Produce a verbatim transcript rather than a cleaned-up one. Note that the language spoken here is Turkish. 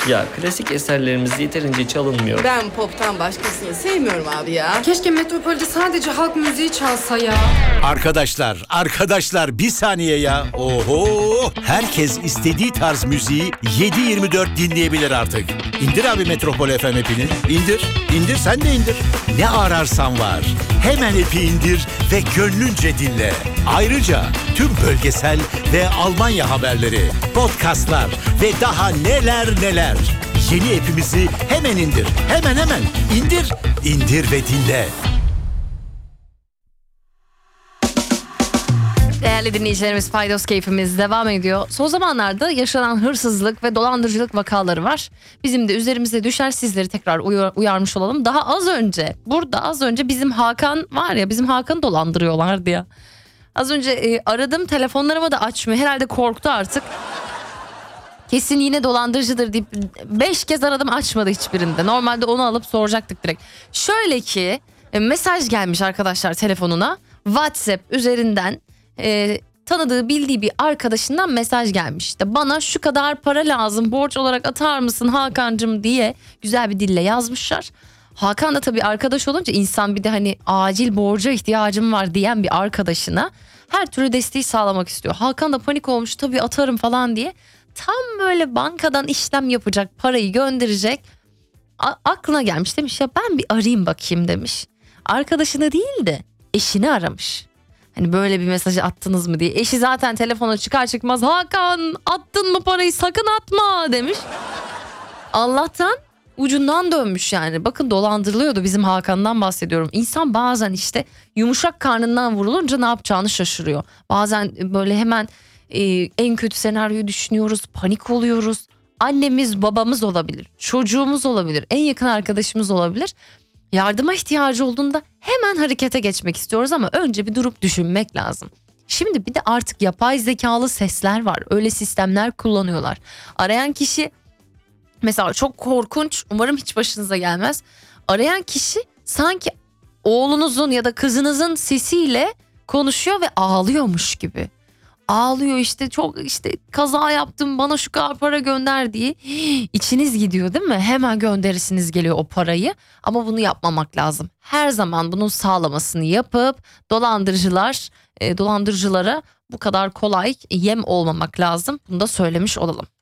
Ya klasik eserlerimiz yeterince çalınmıyor. Ben poptan başkasını sevmiyorum abi ya. Keşke Metropol'de sadece halk müziği çalsa ya. Arkadaşlar, arkadaşlar bir saniye ya. Oho! Herkes istediği tarz müziği yedi yirmi dört dinleyebilir artık. İndir abi Metropol F M app'ini. İndir, indir sen de indir. Ne ararsan var. Hemen app'i indir ve gönlünce dinle. Ayrıca tüm bölgesel ve Almanya haberleri, podcastlar ve daha neler neler. Yeni app'imizi hemen indir. Hemen hemen indir, indir ve dinle. Değerli dinleyicilerimiz, Paydos Keyfimiz devam ediyor. Son zamanlarda yaşanan hırsızlık ve dolandırıcılık vakaları var. Bizim de üzerimize düşer, sizleri tekrar uyar, uyarmış olalım. Daha az önce, burada az önce bizim Hakan var ya, bizim Hakan'ı dolandırıyorlardı ya. Az önce e, aradım, telefonlarımı da açmıyor. Herhalde korktu artık. Kesin yine dolandırıcıdır deyip beş kez aradım, açmadı hiçbirinde. Normalde onu alıp soracaktık direkt. Şöyle ki e, mesaj gelmiş arkadaşlar telefonuna. WhatsApp üzerinden e, tanıdığı bildiği bir arkadaşından mesaj gelmiş. İşte bana şu kadar para lazım, borç olarak atar mısın Hakan'cığım diye güzel bir dille yazmışlar. Hakan da tabii arkadaş olunca insan bir de hani acil borca ihtiyacım var diyen bir arkadaşına her türlü desteği sağlamak istiyor. Hakan da panik olmuş, tabii atarım falan diye. Tam böyle bankadan işlem yapacak, parayı gönderecek. A- aklına gelmiş, demiş ya ben bir arayayım bakayım demiş. Arkadaşını değil de eşini aramış. Hani böyle bir mesajı attınız mı diye. Eşi zaten telefona çıkar çıkmaz Hakan attın mı parayı, sakın atma demiş. Allah'tan ucundan dönmüş yani. Bakın dolandırılıyordu, bizim Hakan'dan bahsediyorum. İnsan bazen işte yumuşak karnından vurulunca ne yapacağını şaşırıyor. Bazen böyle hemen e, en kötü senaryoyu düşünüyoruz, panik oluyoruz. Annemiz, babamız olabilir, çocuğumuz olabilir, en yakın arkadaşımız olabilir. Yardıma ihtiyacı olduğunda hemen harekete geçmek istiyoruz ama önce bir durup düşünmek lazım. Şimdi bir de artık yapay zekalı sesler var. Öyle sistemler kullanıyorlar. Arayan kişi mesela çok korkunç, umarım hiç başınıza gelmez. Arayan kişi sanki oğlunuzun ya da kızınızın sesiyle konuşuyor ve ağlıyormuş gibi. Ağlıyor işte, çok işte kaza yaptım, bana şu kadar para gönder diye. İçiniz gidiyor değil mi? Hemen gönderisiniz geliyor o parayı. Ama bunu yapmamak lazım. Her zaman bunun sağlamasını yapıp dolandırıcılar, e, dolandırıcılara bu kadar kolay yem olmamak lazım. Bunu da söylemiş olalım.